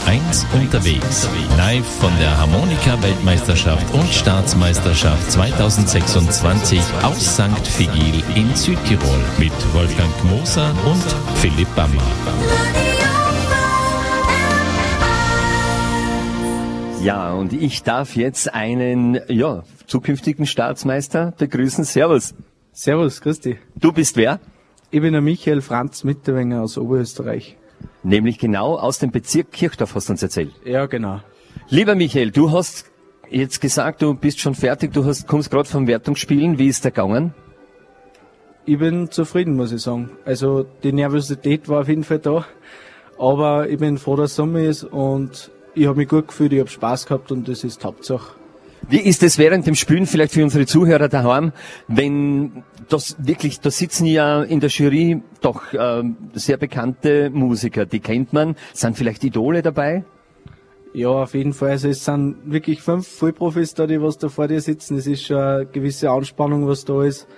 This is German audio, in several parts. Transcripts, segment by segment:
1 unterwegs. Live von der Harmonika-Weltmeisterschaft und Staatsmeisterschaft 2026 aus St. Vigil in Südtirol mit Wolfgang Moser und Philipp Bammer. Ja, und ich darf jetzt einen, zukünftigen Staatsmeister begrüßen. Servus. Servus, grüß dich. Du bist wer? Ich bin der Michael Franz Mitterwenger aus Oberösterreich. Nämlich genau aus dem Bezirk Kirchdorf, hast du uns erzählt. Ja, genau. Lieber Michael, du hast jetzt gesagt, du bist schon fertig, kommst gerade vom Wertungsspielen. Wie ist der gegangen? Ich bin zufrieden, muss ich sagen. Also die Nervosität war auf jeden Fall da, aber ich bin froh, dass Sommer ist und ich habe mich gut gefühlt, ich habe Spaß gehabt und das ist die Hauptsache. Wie ist es während dem Spielen vielleicht für unsere Zuhörer daheim, wenn da sitzen ja in der Jury doch sehr bekannte Musiker, die kennt man, sind vielleicht Idole dabei? Ja, auf jeden Fall. Also es sind wirklich 5 Vollprofis da, die was da vor dir sitzen. Es ist schon eine gewisse Anspannung, was da ist,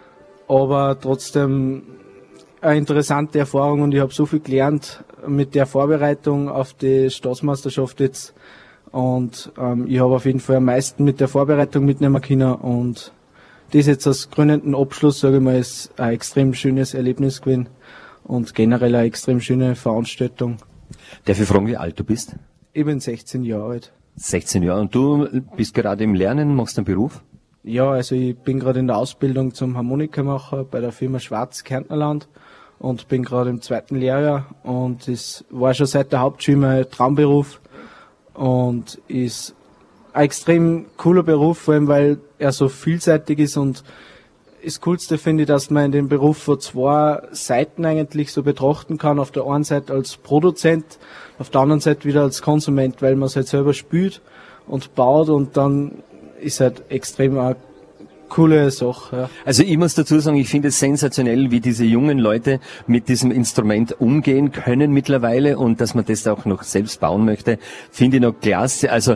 aber trotzdem eine interessante Erfahrung und ich habe so viel gelernt mit der Vorbereitung auf die Staatsmeisterschaft jetzt. Und ich habe auf jeden Fall am meisten mit der Vorbereitung mitnehmen können und das jetzt als krönenden Abschluss, sage ich mal, ist ein extrem schönes Erlebnis gewesen und generell eine extrem schöne Veranstaltung. Darf ich fragen, wie alt du bist? Ich bin 16 Jahre alt. 16 Jahre. Und du bist gerade im Lernen, machst einen Beruf? Ja, also ich bin gerade in der Ausbildung zum Harmonikamacher bei der Firma Schwarz Kärntnerland und bin gerade im 2. Lehrjahr und es war schon seit der Hauptschule mein Traumberuf. Und ist ein extrem cooler Beruf, vor allem weil er so vielseitig ist und das Coolste finde ich, dass man in dem Beruf von 2 Seiten eigentlich so betrachten kann. Auf der einen Seite als Produzent, auf der anderen Seite wieder als Konsument, weil man es halt selber spielt und baut und dann ist halt extrem eine coole Sache. Ja. Also ich muss dazu sagen, ich finde es sensationell, wie diese jungen Leute mit diesem Instrument umgehen können mittlerweile und dass man das auch noch selbst bauen möchte, finde ich noch klasse. Also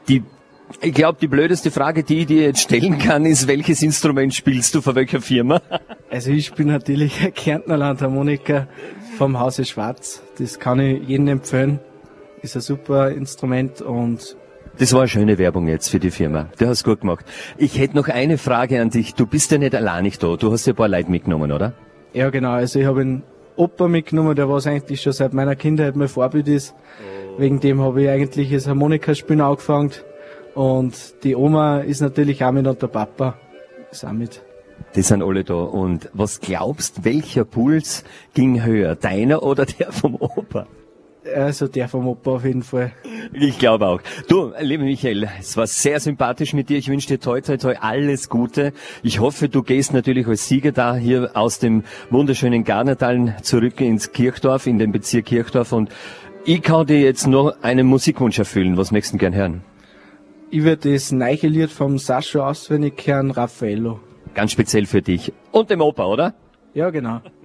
ich glaube, die blödeste Frage, die ich dir jetzt stellen kann, ist, welches Instrument spielst du, von welcher Firma? Also ich spiele natürlich ein Kärntner Landharmonika vom Hause Schwarz. Das kann ich jedem empfehlen. Ist ein super Instrument und das war eine schöne Werbung jetzt für die Firma. Du hast gut gemacht. Ich hätte noch eine Frage an dich. Du bist ja nicht alleinig da. Du hast ja ein paar Leute mitgenommen, oder? Ja, genau. Also ich habe einen Opa mitgenommen, der was eigentlich schon seit meiner Kindheit mein Vorbild ist. Wegen dem habe ich eigentlich das Harmonikaspielen angefangen. Und die Oma ist natürlich auch mit und der Papa ist auch mit. Die sind alle da. Und was glaubst, welcher Puls ging höher? Deiner oder der vom Opa? Also der vom Opa auf jeden Fall. Ich glaube auch. Du, lieber Michael, es war sehr sympathisch mit dir. Ich wünsche dir toi, toi, toi alles Gute. Ich hoffe, du gehst natürlich als Sieger da hier aus dem wunderschönen Garnertal zurück ins Kirchdorf, in den Bezirk Kirchdorf. Und ich kann dir jetzt noch einen Musikwunsch erfüllen. Was möchtest du gern hören? Ich würde das neue Lied vom Sascha auswendig hören, Raffaello. Ganz speziell für dich. Und dem Opa, oder? Ja, genau.